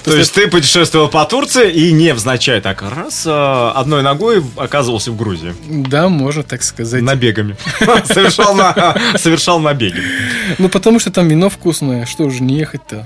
То есть ты путешествовал по Турции и невзначай так раз одной ногой оказывался в Грузии. Да, можно так сказать. Набегами. Совершал набеги. Ну, потому что там вино вкусное, что же не ехать-то?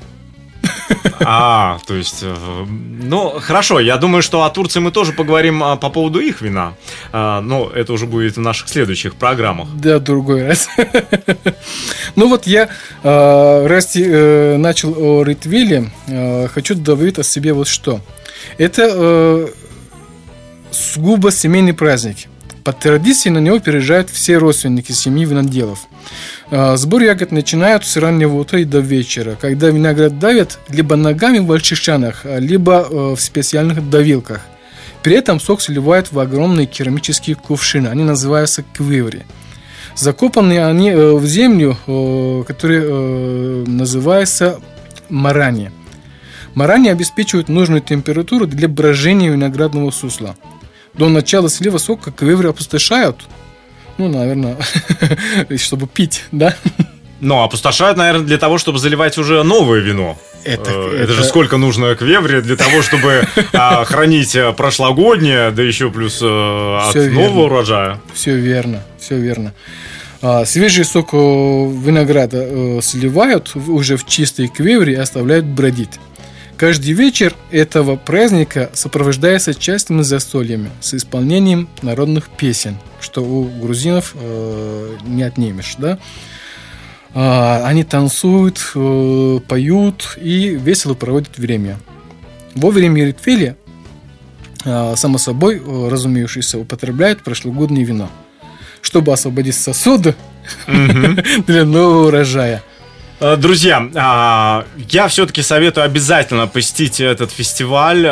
То есть, ну, хорошо, я думаю, что о Турции мы тоже поговорим по поводу их вина. Но это уже будет в наших следующих программах. Да, другой раз. Ну вот я, раз начал о Ритвиле, хочу добавить о себе вот что. Это сугубо семейный праздник. По традиции на него приезжают все родственники семьи виноделов. Сбор ягод начинают с раннего утра и до вечера, когда виноград давят либо ногами в больших чанах, либо в специальных давилках. При этом сок сливают в огромные керамические кувшины, они называются квиври. Закопаны они в землю, которая называется марани. Марани обеспечивают нужную температуру для брожения виноградного сусла. До начала слива сока квиври опустошают. Ну, наверное, чтобы пить, да? Ну, опустошают, наверное, для того, чтобы заливать уже новое вино. Это же сколько нужно квеври для того, чтобы хранить прошлогоднее, да еще плюс от нового урожая. Все верно, все верно. Свежий сок винограда сливают уже в чистые квеври и оставляют бродить. Каждый вечер этого праздника сопровождается частыми застольями с исполнением народных песен, что у грузинов не отнимешь, да? Они танцуют, поют и весело проводят время. Во время Ритвиля, само собой, разумеющееся, употребляют прошлогоднее вино, чтобы освободить сосуды для нового урожая. Друзья, я все-таки советую обязательно посетить этот фестиваль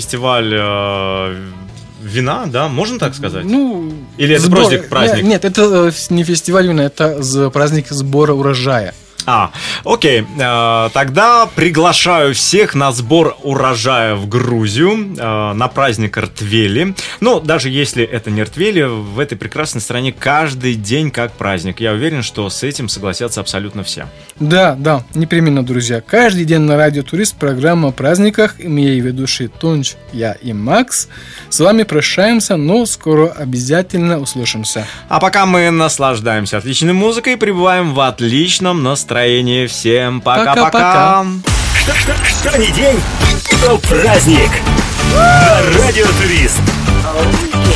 вина, да, можно так сказать? Ну, или это просто праздник? Нет, это не фестиваль вина, это праздник сбора урожая. Окей. Тогда приглашаю всех на сбор урожая в Грузию, на праздник Ртвели. Но даже если это не Ртвели, в этой прекрасной стране каждый день как праздник. Я уверен, что с этим согласятся абсолютно все. Да, непременно, друзья. Каждый день на Радио Турист программа о праздниках. И мои ведущие Тунч, я и Макс. С вами прощаемся, но скоро обязательно услышимся. А пока мы наслаждаемся отличной музыкой и пребываем в отличном настроении. Всем пока-пока. Что ни день, то праздник. На Радио Турист.